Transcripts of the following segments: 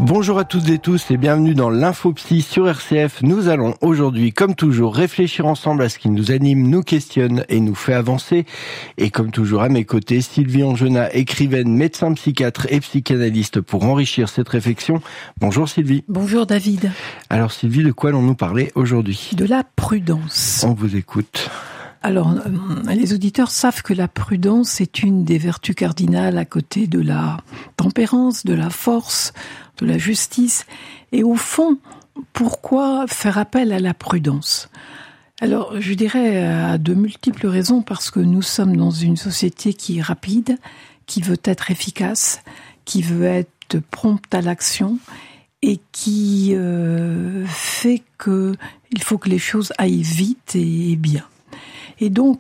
Bonjour à toutes et tous et bienvenue dans l'Infopsy sur RCF. Nous allons aujourd'hui, comme toujours, réfléchir ensemble à ce qui nous anime, nous questionne et nous fait avancer. Et comme toujours, à mes côtés, Sylvie Angenat, écrivaine, médecin psychiatre et psychanalyste pour enrichir cette réflexion. Bonjour Sylvie. Bonjour David. Alors Sylvie, de quoi allons-nous parler aujourd'hui ? De la prudence. On vous écoute. Alors, les auditeurs savent que la prudence est une des vertus cardinales à côté de la tempérance, de la force, de la justice. Et au fond, pourquoi faire appel à la prudence ? Alors, je dirais à de multiples raisons, parce que nous sommes dans une société qui est rapide, qui veut être efficace, qui veut être prompte à l'action et qui fait qu'il faut que les choses aillent vite et bien. Et donc,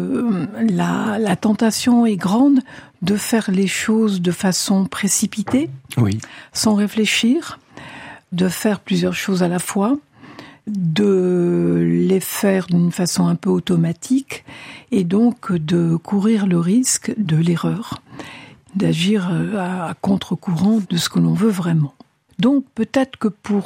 la tentation est grande de faire les choses de façon précipitée, oui, sans réfléchir, de faire plusieurs choses à la fois, de les faire d'une façon un peu automatique, et donc de courir le risque de l'erreur, d'agir à contre-courant de ce que l'on veut vraiment. Donc, peut-être que pour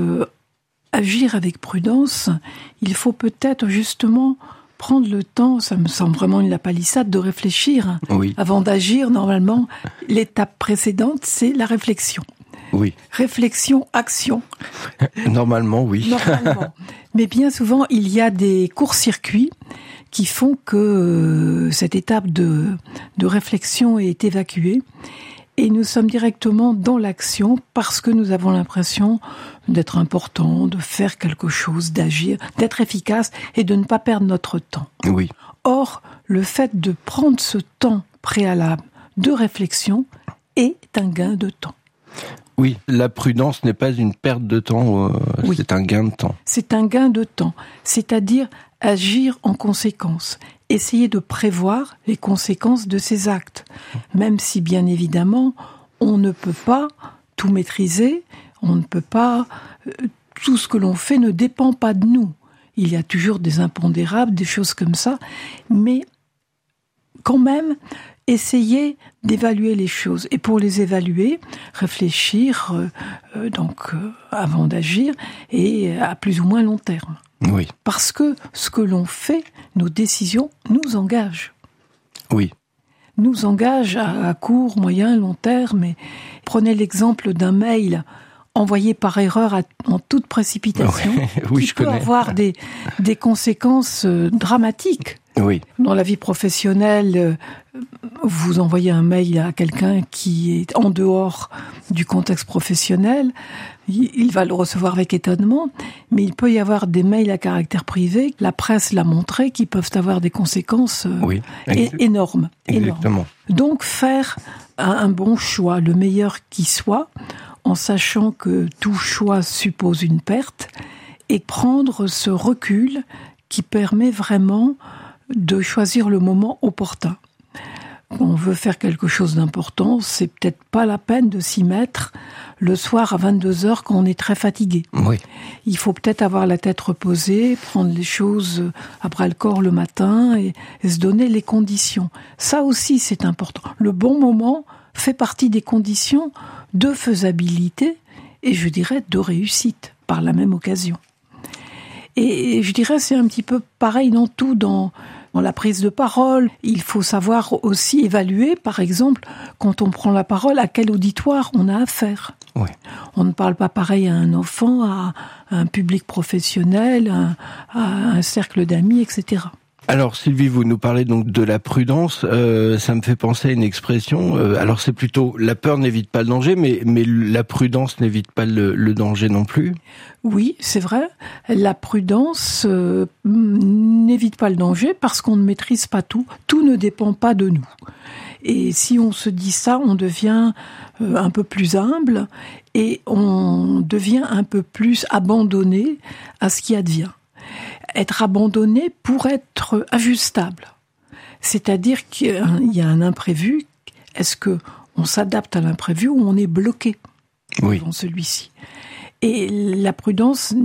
agir avec prudence, il faut peut-être justement prendre le temps, ça me semble vraiment une lapalissade, de réfléchir oui, avant d'agir. Normalement, l'étape précédente, c'est la réflexion. oui. Réflexion, action. Normalement, oui. Normalement. Mais bien souvent, il y a des courts-circuits qui font que cette étape de réflexion est évacuée. Et nous sommes directement dans l'action parce que nous avons l'impression d'être important, de faire quelque chose, d'agir, d'être efficace et de ne pas perdre notre temps. Oui. Or, le fait de prendre ce temps préalable de réflexion est un gain de temps. Oui, la prudence n'est pas une perte de temps, Oui. C'est un gain de temps. C'est un gain de temps, c'est-à-dire agir en conséquence. Essayer de prévoir les conséquences de ses actes, même si bien évidemment on ne peut pas tout maîtriser, on ne peut pas, tout ce que l'on fait ne dépend pas de nous. Il y a toujours des impondérables, des choses comme ça, mais quand même essayer d'évaluer les choses. Et pour les évaluer, réfléchir avant d'agir et à plus ou moins long terme. Oui. Parce que ce que l'on fait, nos décisions, nous engagent. Oui. Nous engagent à court, moyen, long terme. Et prenez l'exemple d'un mail envoyé par erreur en toute précipitation, oui, qui peut avoir des conséquences dramatiques. Oui. Dans la vie professionnelle, vous envoyez un mail à quelqu'un qui est en dehors du contexte professionnel, il va le recevoir avec étonnement, mais il peut y avoir des mails à caractère privé, la presse l'a montré, qui peuvent avoir des conséquences énormes. Exactement. Donc faire un bon choix, le meilleur qui soit, en sachant que tout choix suppose une perte, et prendre ce recul qui permet vraiment de choisir le moment opportun. Quand on veut faire quelque chose d'important, c'est peut-être pas la peine de s'y mettre le soir à 22h quand on est très fatigué. Oui. Il faut peut-être avoir la tête reposée, prendre les choses à bras-le-corps le matin et se donner les conditions. Ça aussi, c'est important. Le bon moment fait partie des conditions de faisabilité et je dirais de réussite par la même occasion. Et je dirais c'est un petit peu pareil dans tout, dans la prise de parole. Il faut savoir aussi évaluer, par exemple, quand on prend la parole, à quel auditoire on a affaire. Oui. On ne parle pas pareil à un enfant, à un public professionnel, à un cercle d'amis, etc. Alors Sylvie, vous nous parlez donc de la prudence, ça me fait penser à une expression, alors c'est plutôt la peur n'évite pas le danger, mais la prudence n'évite pas le danger non plus. Oui, c'est vrai, la prudence n'évite pas le danger parce qu'on ne maîtrise pas tout, tout ne dépend pas de nous. Et si on se dit ça, on devient un peu plus humble et on devient un peu plus abandonné à ce qui advient. Être abandonné pour être ajustable. C'est-à-dire qu'il y a un imprévu. Est-ce qu'on s'adapte à l'imprévu ou on est bloqué oui. dans celui-ci ? Et la prudence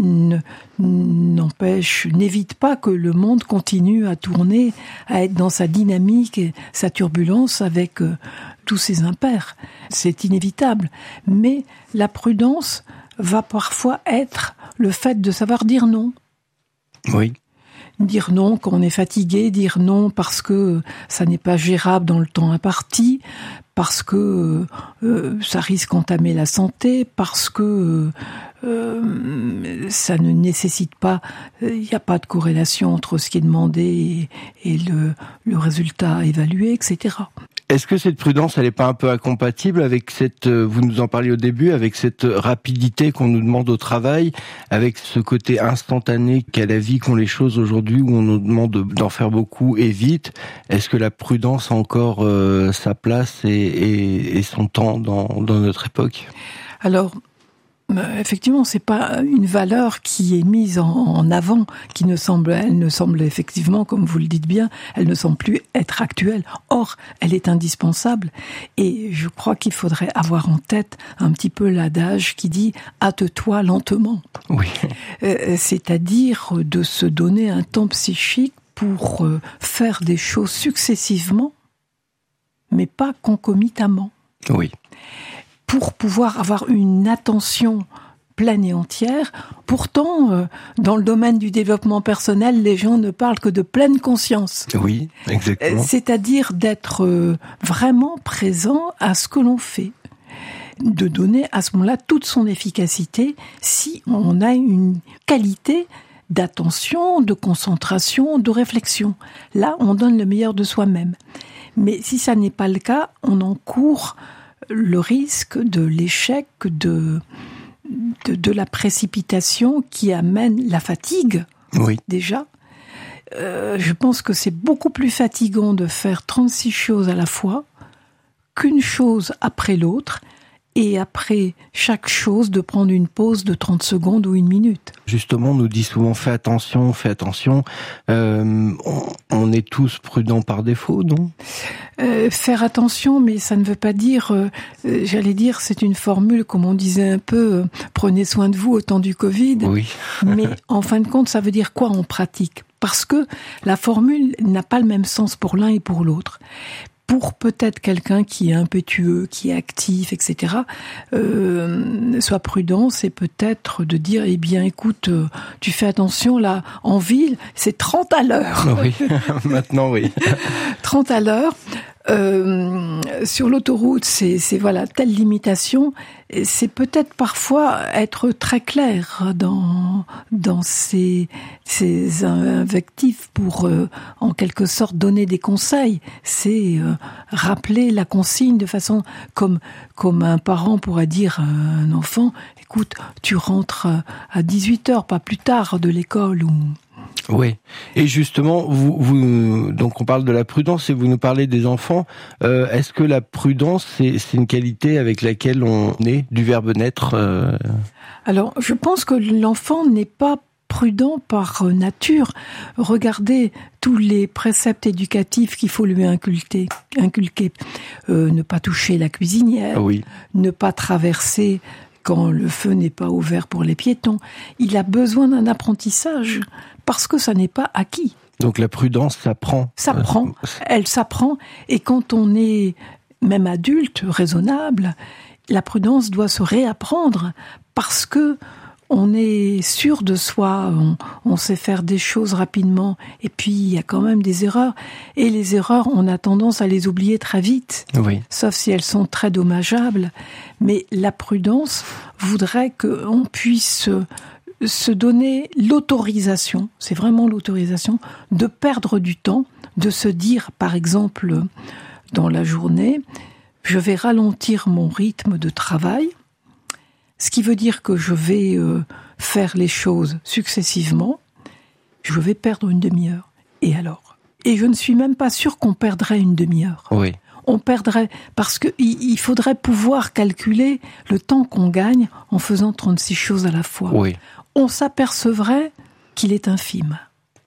n'évite pas que le monde continue à tourner, à être dans sa dynamique et sa turbulence avec tous ses impairs. C'est inévitable. Mais la prudence va parfois être le fait de savoir dire non. Oui. Dire non quand on est fatigué, dire non parce que ça n'est pas gérable dans le temps imparti, parce que ça risque d'entamer la santé, parce que ça ne nécessite pas, il n'y a pas de corrélation entre ce qui est demandé et le résultat évalué, etc. Est-ce que cette prudence, elle n'est pas un peu incompatible avec vous nous en parliez au début, avec cette rapidité qu'on nous demande au travail, avec ce côté instantané qu'a la vie, qu'ont les choses aujourd'hui, où on nous demande d'en faire beaucoup et vite? Est-ce que la prudence a encore sa place et son temps dans notre époque? Alors, effectivement, c'est pas une valeur qui est mise en avant, elle ne semble effectivement, comme vous le dites bien, elle ne semble plus être actuelle. Or, elle est indispensable. Et je crois qu'il faudrait avoir en tête un petit peu l'adage qui dit « hâte-toi lentement ». Oui. C'est-à-dire de se donner un temps psychique pour faire des choses successivement, mais pas concomitamment. Oui. Pour pouvoir avoir une attention pleine et entière. Pourtant, dans le domaine du développement personnel, les gens ne parlent que de pleine conscience. Oui, exactement. C'est-à-dire d'être vraiment présent à ce que l'on fait. De donner à ce moment-là toute son efficacité si on a une qualité d'attention, de concentration, de réflexion. Là, on donne le meilleur de soi-même. Mais si ça n'est pas le cas, on encourt le risque de l'échec, de la précipitation qui amène la fatigue, oui. Déjà. Je pense que c'est beaucoup plus fatigant de faire 36 choses à la fois qu'une chose après l'autre, et après chaque chose de prendre une pause de 30 secondes ou 1 minute. Justement, on nous dit souvent fais attention. On est tous prudents par défaut, non ? Faire attention, mais ça ne veut pas dire, j'allais dire, c'est une formule, comme on disait un peu, prenez soin de vous au temps du Covid. Oui. Mais en fin de compte, ça veut dire quoi en pratique ? Parce que la formule n'a pas le même sens pour l'un et pour l'autre. Pour peut-être quelqu'un qui est impétueux, qui est actif, etc., soit prudent, c'est peut-être de dire, eh bien, écoute, tu fais attention, là, en ville, c'est 30 à l'heure. Oui, maintenant, oui. 30 à l'heure. Sur l'autoroute, c'est voilà, telle limitation. C'est peut-être parfois être très clair dans ces invectives pour, en quelque sorte, donner des conseils. C'est rappeler la consigne de façon comme un parent pourrait dire à un enfant, écoute, tu rentres à 18h, pas plus tard de l'école ou... Oui. Et justement, vous donc on parle de la prudence et vous nous parlez des enfants. Est-ce que la prudence, c'est une qualité avec laquelle on naît, du verbe naître Alors, je pense que l'enfant n'est pas prudent par nature. Regardez tous les préceptes éducatifs qu'il faut lui inculquer. Ne pas toucher la cuisinière, oui. Ne pas traverser quand le feu n'est pas ouvert pour les piétons. Il a besoin d'un apprentissage parce que ça n'est pas acquis. Donc la prudence s'apprend. Elle s'apprend. Et quand on est même adulte, raisonnable, la prudence doit se réapprendre parce que on est sûr de soi, on sait faire des choses rapidement, et puis il y a quand même des erreurs. Et les erreurs, on a tendance à les oublier très vite, oui. Sauf si elles sont très dommageables. Mais la prudence voudrait qu'on puisse se donner l'autorisation, c'est vraiment l'autorisation, de perdre du temps, de se dire, par exemple, dans la journée, je vais ralentir mon rythme de travail, ce qui veut dire que je vais faire les choses successivement, je vais perdre 1 demi-heure. Et alors ? Et je ne suis même pas sûre qu'on perdrait 1 demi-heure. Oui. On perdrait, parce qu'il faudrait pouvoir calculer le temps qu'on gagne en faisant 36 choses à la fois. Oui. On s'apercevrait qu'il est infime. Oui,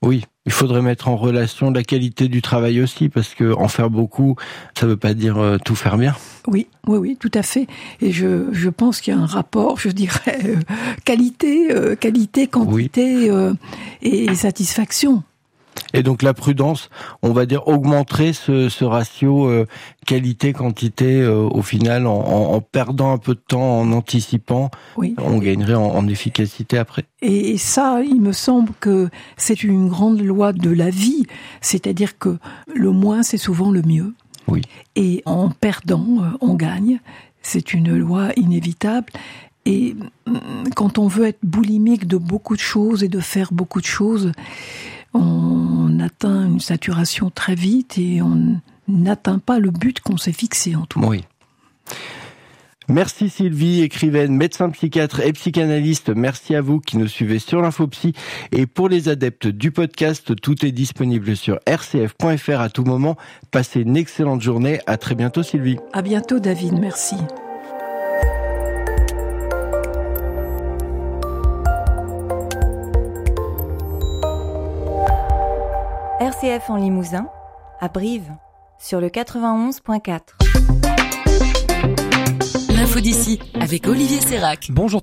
Il faudrait mettre en relation la qualité du travail aussi, parce que en faire beaucoup, ça veut pas dire tout faire bien. Oui, tout à fait. Et je pense qu'il y a un rapport, je dirais, qualité, quantité et satisfaction. Et donc la prudence, on va dire, augmenterait ce ratio qualité-quantité au final, en perdant un peu de temps, en anticipant, oui. On gagnerait en efficacité après. Et ça, il me semble que c'est une grande loi de la vie, c'est-à-dire que le moins, c'est souvent le mieux. Oui. Et en perdant, on gagne. C'est une loi inévitable. Et quand on veut être boulimique de beaucoup de choses et de faire beaucoup de choses, on atteint une saturation très vite et on n'atteint pas le but qu'on s'est fixé en tout cas. Oui. Merci Sylvie, écrivaine, médecin psychiatre et psychanalyste. Merci à vous qui nous suivez sur l'Infopsy. Et pour les adeptes du podcast, tout est disponible sur rcf.fr à tout moment. Passez une excellente journée. À très bientôt Sylvie. À bientôt David, merci. RCF en Limousin, à Brive, sur le 91.4. L'info d'ici, avec Olivier Sérac. Bonjour.